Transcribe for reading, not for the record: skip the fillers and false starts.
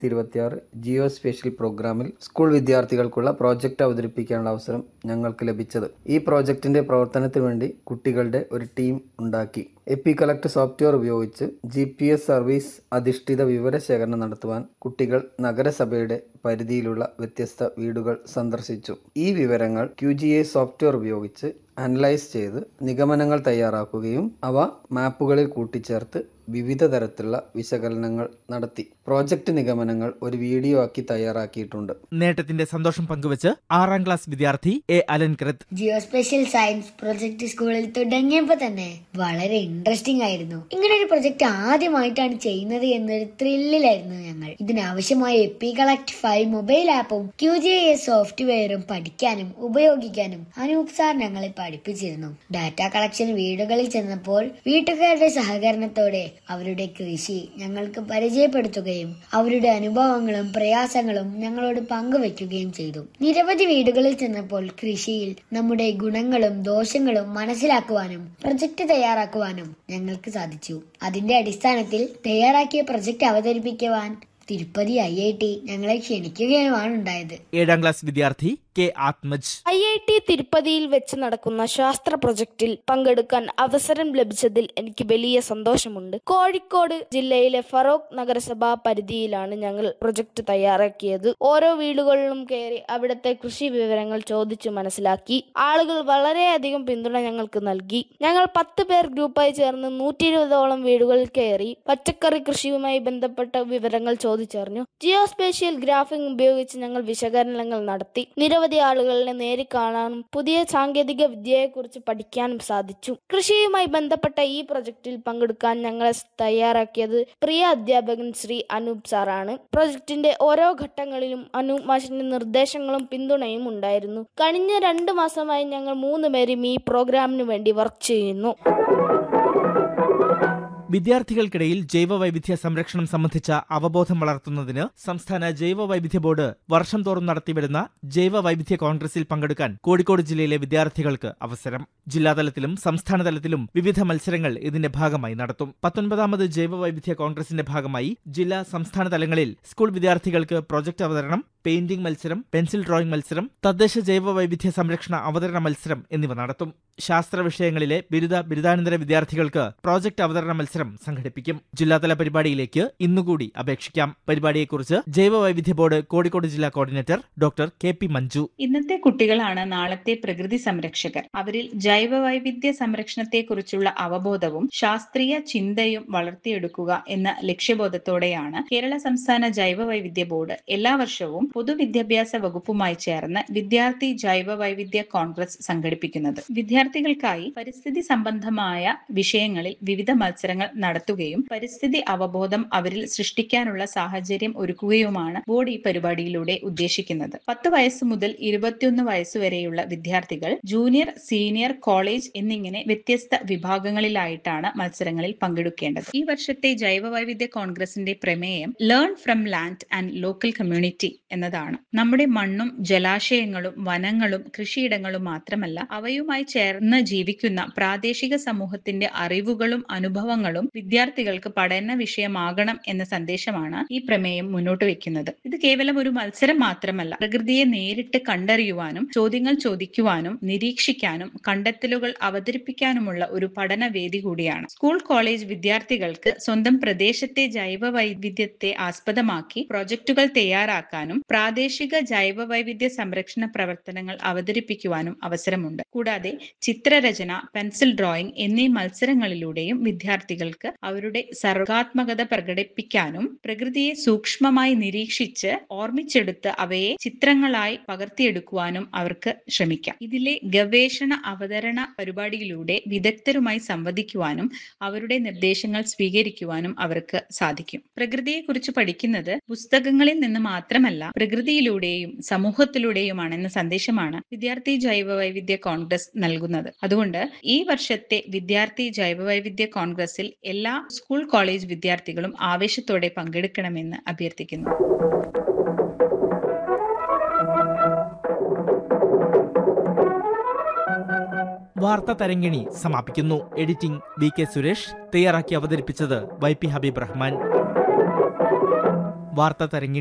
2026 Jio spatial പ്രോഗ്രാമിൽ school വിദ്യാർത്ഥികൾക്കുള്ള project അവതരിപ്പിക്കാനുള്ള അവസരം ഞങ്ങൾക്ക് ലഭിച്ചത്. ഈ പ്രോജക്റ്റിന്റെ പ്രവർത്തനത്തിന് വേണ്ടി കുട്ടികളുടെ ഒരു ടീം ഉണ്ടാക്കി. എപ്പികളക്ട് സോഫ്റ്റ്വെയർ ഉപയോഗിച്ച് GPS സർവീസ് അധിഷ്ഠിത വിവരശേഖരണം നടത്തുവാൻ കുട്ടികൾ നഗരസഭയുടെ പരിധിയിലുള്ള വ്യത്യസ്ത വീടുകൾ സന്ദർശിച്ചു. ഈ വിവരങ്ങൾ QGIS സോഫ്റ്റ്വെയർ ഉപയോഗിച്ച് അനലൈസ് ചെയ്ത് നിഗമനങ്ങൾ തയ്യാറാക്കുകയും അവ മാപ്പുകളിൽ കൂട്ടിച്ചേർത്ത് വിവിധ തരത്തിലുള്ള വിശകലനങ്ങൾ നടത്തി. പ്രോജക്റ്റ് നിഗമനങ്ങൾ ഒരു വീഡിയോ ആക്കി തയ്യാറാക്കിയിട്ടുണ്ട്. നേട്ടത്തിന്റെ സന്തോഷം പങ്കുവച്ച് 6ാം ക്ലാസ് വിദ്യാർത്ഥി അലൻകൃത്. ജിയോ സ്പേഷ്യൽ സയൻസ് പ്രൊജക്ട് സ്കൂളിൽ തുടങ്ങിയപ്പോൾ തന്നെ വളരെ ഇൻട്രസ്റ്റിംഗ് ആയിരുന്നു. ഇങ്ങനെ ഒരു പ്രൊജക്ട് ആദ്യമായിട്ടാണ് ചെയ്യുന്നത് എന്നൊരു ത്രില്ലിലായിരുന്നു ഞങ്ങൾ. ഇതിനാവശ്യമായ എപ്പികളക്ട് 5 മൊബൈൽ ആപ്പും QGIS സോഫ്റ്റ്വെയറും പഠിക്കാനും ഉപയോഗിക്കാനും അനൂപ് സാർ ഞങ്ങളെ പഠിപ്പിച്ചിരുന്നു. ഡാറ്റ കളക്ഷൻ വീടുകളിൽ ചെന്നപ്പോൾ വീട്ടുകാരുടെ സഹകരണത്തോടെ അവരുടെ കൃഷി ഞങ്ങൾക്ക് പരിചയപ്പെടുത്തുകയും അവരുടെ അനുഭവങ്ങളും പ്രയാസങ്ങളും ഞങ്ങളോട് പങ്കുവെക്കുകയും ചെയ്തു. നിരവധി വീടുകളിൽ ചെന്നപ്പോൾ കൃഷിയിൽ നമ്മുടെ ഗുണങ്ങളും ദോഷങ്ങളും മനസ്സിലാക്കുവാനും പ്രൊജക്ട് തയ്യാറാക്കുവാനും ഞങ്ങൾക്ക് സാധിച്ചു. അതിന്റെ അടിസ്ഥാനത്തിൽ തയ്യാറാക്കിയ പ്രൊജക്ട് അവതരിപ്പിക്കുവാൻ തിരുപ്പതി IIT ഞങ്ങളെ ക്ഷണിക്കുകയുമാണ് ഉണ്ടായത്. 7ാം ക്ലാസ് വിദ്യാർത്ഥി ആത്മജ്. IIT തിരുപ്പതിയിൽ വെച്ച് നടക്കുന്ന ശാസ്ത്ര പ്രൊജക്റ്റിൽ പങ്കെടുക്കാൻ അവസരം ലഭിച്ചതിൽ എനിക്ക് വലിയ സന്തോഷമുണ്ട്. കോഴിക്കോട് ജില്ലയിലെ ഫറോക്ക് നഗരസഭാ പരിധിയിലാണ് ഞങ്ങൾ പ്രൊജക്ട് തയ്യാറാക്കിയത്. ഓരോ വീടുകളിലും കയറി അവിടുത്തെ കൃഷി വിവരങ്ങൾ ചോദിച്ചു മനസ്സിലാക്കി. ആളുകൾ വളരെയധികം പിന്തുണ ഞങ്ങൾക്ക് നൽകി. ഞങ്ങൾ 10 പേർ ഗ്രൂപ്പായി ചേർന്ന് 120ഓളം വീടുകളിൽ കയറി പച്ചക്കറി കൃഷിയുമായി ബന്ധപ്പെട്ട വിവരങ്ങൾ ചോദിച്ചറിഞ്ഞു. ജിയോ സ്പേഷ്യൽ ഗ്രാഫിംഗ് ഉപയോഗിച്ച് ഞങ്ങൾ വിശകലനങ്ങൾ നടത്തി. നിരവധി ആളുകളെ നേരി കാണാനും പുതിയ സാങ്കേതിക വിദ്യയെക്കുറിച്ച് പഠിക്കാനും സാധിച്ചു. കൃഷിയുമായി ബന്ധപ്പെട്ട ഈ പ്രൊജക്റ്റിൽ പങ്കെടുക്കാൻ ഞങ്ങളെ തയ്യാറാക്കിയത് പ്രിയ അധ്യാപകൻ ശ്രീ അനൂപ് സാറാണ്. പ്രൊജക്ടിന്റെ ഓരോ ഘട്ടങ്ങളിലും അനൂപ് മാഷിന്റെ നിർദ്ദേശങ്ങളും പിന്തുണയും ഉണ്ടായിരുന്നു. കഴിഞ്ഞ 2 മാസമായി ഞങ്ങൾ 3 പേരും ഈ പ്രോഗ്രാമിന് വേണ്ടി വർക്ക് ചെയ്യുന്നു. വിദ്യാർത്ഥികൾക്കിടയിൽ ജൈവവൈവിധ്യ സംരക്ഷണം സംബന്ധിച്ച അവബോധം വളർത്തുന്നതിന് സംസ്ഥാന ജൈവവൈവിധ്യ ബോർഡ് വർഷം തോറും നടത്തിവരുന്ന ജൈവവൈവിധ്യ കോൺഗ്രസിൽ പങ്കെടുക്കാൻ കോഴിക്കോട് ജില്ലയിലെ വിദ്യാർത്ഥികൾക്ക് അവസരം. ജില്ലാതലത്തിലും സംസ്ഥാനതലത്തിലും വിവിധ മത്സരങ്ങൾ ഇതിന്റെ ഭാഗമായി നടത്തും. 19ാമത് ജൈവവൈവിധ്യ കോൺഗ്രസിന്റെ ഭാഗമായി ജില്ലാ സംസ്ഥാന തലങ്ങളിൽ സ്കൂൾ വിദ്യാർത്ഥികൾക്ക് പ്രോജക്ട് അവതരണം, പെയിന്റിംഗ് മത്സരം, പെൻസിൽ ഡ്രോയിംഗ് മത്സരം, തദ്ദേശ ജൈവവൈവിധ്യ സംരക്ഷണ അവതരണ മത്സരം എന്നിവ നടത്തും. ശാസ്ത്ര വിഷയങ്ങളിലെ ബിരുദാനന്തര വിദ്യാർത്ഥികൾക്ക് പ്രോജക്ട് അവതരണ മത്സരം സംഘടിപ്പിക്കും. ജില്ലാതല പരിപാടിയിലേക്ക് ഇന്നുകൂടി അപേക്ഷിക്കാം. പരിപാടിയെക്കുറിച്ച് ജൈവവൈവിധ്യ ബോർഡ് കോഴിക്കോട് ജില്ലാ കോർഡിനേറ്റർ ഡോക്ടർ KP മഞ്ജു. ഇന്നത്തെ കുട്ടികളാണ് നാളത്തെ പ്രകൃതി സംരക്ഷകർ. അവരിൽ ജൈവവൈവിധ്യ സംരക്ഷണത്തെക്കുറിച്ചുള്ള അവബോധവും ശാസ്ത്രീയ ചിന്തയും വളർത്തിയെടുക്കുക എന്ന ലക്ഷ്യബോധത്തോടെയാണ് കേരള സംസ്ഥാന ജൈവവൈവിധ്യ ബോർഡ് എല്ലാ വർഷവും പൊതുവിദ്യാഭ്യാസ വകുപ്പുമായി ചേർന്ന് വിദ്യാർത്ഥി ജൈവവൈവിധ്യ കോൺഗ്രസ് സംഘടിപ്പിക്കുന്നത്. വിദ്യാർത്ഥികൾക്കായി പരിസ്ഥിതി സംബന്ധമായ വിഷയങ്ങളിൽ വിവിധ മത്സരങ്ങൾ നടത്തുകയും പരിസ്ഥിതി അവബോധം അവരിൽ സൃഷ്ടിക്കാനുള്ള സാഹചര്യം ഒരുക്കുകയുമാണ് ബോർഡ് ഈ പരിപാടിയിലൂടെ ഉദ്ദേശിക്കുന്നത്. 10 വയസ്സ് മുതൽ 21 വയസ്സുവരെയുള്ള വിദ്യാർത്ഥികൾ ജൂനിയർ, സീനിയർ, കോളേജ് എന്നിങ്ങനെ വ്യത്യസ്ത വിഭാഗങ്ങളിലായിട്ടാണ് മത്സരങ്ങളിൽ പങ്കെടുക്കേണ്ടത്. ഈ വർഷത്തെ ജൈവവൈവിധ്യ കോൺഗ്രസിന്റെ പ്രമേയം learn from land and local community എന്നതാണ്. നമ്മുടെ മണ്ണും ജലാശയങ്ങളും വനങ്ങളും കൃഷിയിടങ്ങളും മാത്രമല്ല, അവയുമായി ചേർന്ന് ജീവിക്കുന്ന പ്രാദേശിക സമൂഹത്തിന്റെ അറിവുകളും അനുഭവങ്ങളും വിദ്യാർത്ഥികൾക്ക് പഠന വിഷയമാകണം എന്ന സന്ദേശമാണ് ഈ പ്രമേയം മുന്നോട്ട് വെക്കുന്നത്. ഇത് കേവലം ഒരു മത്സരം മാത്രമല്ല, പ്രകൃതിയെ നേരിട്ട് കണ്ടറിയുവാനും ചോദ്യങ്ങൾ ചോദിക്കുവാനും നിരീക്ഷിക്കാനും കണ്ടെത്തലുകൾ അവതരിപ്പിക്കാനുമുള്ള ഒരു പഠന വേദി കൂടിയാണ്. സ്കൂൾ, കോളേജ് വിദ്യാർത്ഥികൾക്ക് സ്വന്തം പ്രദേശത്തെ ജൈവവൈവിധ്യത്തെ ആസ്പദമാക്കി പ്രോജക്റ്റുകൾ തയ്യാറാക്കാനും പ്രാദേശിക ജൈവവൈവിധ്യ സംരക്ഷണ പ്രവർത്തനങ്ങൾ അവതരിപ്പിക്കുവാനും അവസരമുണ്ട്. കൂടാതെ ചിത്രരചന, പെൻസിൽ ഡ്രോയിംഗ് എന്നീ മത്സരങ്ങളിലൂടെയും വിദ്യാർത്ഥികൾക്ക് അവരുടെ സർഗാത്മകത പ്രകടിപ്പിക്കാനും പ്രകൃതിയെ സൂക്ഷ്മമായി നിരീക്ഷിച്ച് ഓർമ്മിച്ചെടുത്ത് അവയെ ചിത്രങ്ങളായി പകർത്തിയെടുക്കുവാനും അവർക്ക് ശ്രമിക്കാം. ഇതിലെ ഗവേഷണ അവതരണ പരിപാടിയിലൂടെ വിദഗ്ധരുമായി സംവദിക്കുവാനും അവരുടെ നിർദ്ദേശങ്ങൾ സ്വീകരിക്കുവാനും അവർക്ക് സാധിക്കും. പ്രകൃതിയെക്കുറിച്ച് പഠിക്കുന്നത് പുസ്തകങ്ങളിൽ നിന്ന് മാത്രമല്ല, പ്രകൃതിയിലൂടെയും സമൂഹത്തിലൂടെയുമാണെന്ന സന്ദേശമാണ് വിദ്യാർത്ഥി ജൈവവൈവിധ്യ കോൺഗ്രസ് നൽകുന്നത്. അതുകൊണ്ട് ഈ വർഷത്തെ വിദ്യാർത്ഥി ജൈവവൈവിധ്യ കോൺഗ്രസിൽ എല്ലാ സ്കൂൾ, കോളേജ് വിദ്യാർത്ഥികളും ആവേശത്തോടെ പങ്കെടുക്കണമെന്ന് അഭ്യർത്ഥിക്കുന്നു. വാർത്താ തരംഗിണി സമാപിക്കുന്നു. എഡിറ്റിംഗ് VK സുരേഷ്, തയ്യാറാക്കി അവതരിപ്പിച്ചത് YP ഹബീബ് റഹ്മാൻ. വാർത്ത തരങ്ങി